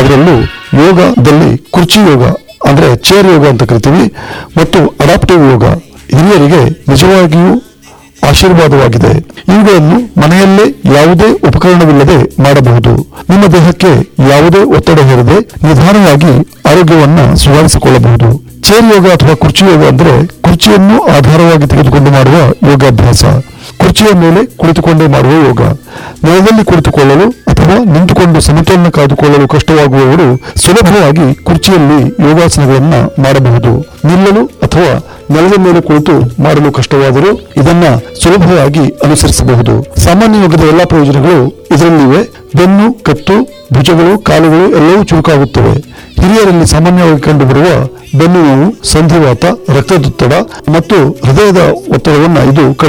ಅದರಲ್ಲೂ ಯೋಗದಲ್ಲಿ ಕುರ್ಚಿ ಯೋಗ ಅಂದ್ರೆ ಚೇರ್ ಯೋಗ ಅಂತ ಕರಿತೀವಿ ಮತ್ತು ಅಡಾಪ್ಟಿವ್ ಯೋಗ ಹಿರಿಯರಿಗೆ ನಿಜವಾಗಿಯೂ ಆಶೀರ್ವಾದವಾಗಿದೆ. ಇವುಗಳನ್ನು ಮನೆಯಲ್ಲೇ ಯಾವುದೇ ಉಪಕರಣವಿಲ್ಲದೆ ಮಾಡಬಹುದು. ನಿಮ್ಮ ದೇಹಕ್ಕೆ ಯಾವುದೇ ಒತ್ತಡ ಹೇರದೆ ನಿಧಾನವಾಗಿ ಆರೋಗ್ಯವನ್ನ ಸುಧಾರಿಸಿಕೊಳ್ಳಬಹುದು. ಚೇರ್ ಯೋಗ ಅಥವಾ ಕುರ್ಚಿ ಯೋಗ ಅಂದ್ರೆ ಕುರ್ಚಿಯನ್ನು ಆಧಾರವಾಗಿ ತೆಗೆದುಕೊಂಡು ಮಾಡುವ ಯೋಗಾಭ್ಯಾಸ. ಕುರ್ಚಿಯ ಮೇಲೆ ಕುಳಿತುಕೊಂಡೇ ಮಾಡುವ ಯೋಗ. ನೆಲದಲ್ಲಿ ಕುಳಿತುಕೊಳ್ಳಲು ಅಥವಾ ನಿಂತುಕೊಂಡು ಸಮತೋಲನ ಕಾಯ್ದುಕೊಳ್ಳಲು ಕಷ್ಟವಾಗುವವರು ಸುಲಭವಾಗಿ ಕುರ್ಚಿಯಲ್ಲಿ ಯೋಗಾಸನಗಳನ್ನ ಮಾಡಬಹುದು. ನಿಲ್ಲಲು ಅಥವಾ ನೆಲದ ಮೇಲೆ ಕುಳಿತು ಮಾಡಲು ಕಷ್ಟವಾದರೂ ಇದನ್ನ ಸುಲಭವಾಗಿ ಅನುಸರಿಸಬಹುದು. ಸಾಮಾನ್ಯ ಯೋಗದ ಎಲ್ಲಾ ಪ್ರಯೋಜನಗಳು ಇದರಲ್ಲಿವೆ. ಬೆನ್ನು, ಕತ್ತು, ಭುಜಗಳು, ಕಾಲುಗಳು ಎಲ್ಲವೂ ಚುರುಕಾಗುತ್ತವೆ. ಹಿರಿಯರಲ್ಲಿ ಸಾಮಾನ್ಯವಾಗಿ ಕಂಡುಬರುವ ಬೆನ್ನು ನೋವು, ಸಂಧಿವಾತ, ರಕ್ತದೊತ್ತಡ ಮತ್ತು ಹೃದಯದ ಒತ್ತಡವನ್ನು ಇದು